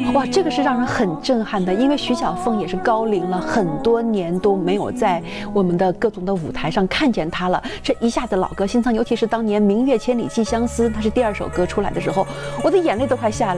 哇，这个是让人很震撼的，因为徐小凤也是高龄了很多年都没有在我们的各种的舞台上看见她了，这一下子老歌新唱，尤其是当年《明月千里寄相思》，它是第2首歌出来的时候，我的眼泪都快下来了。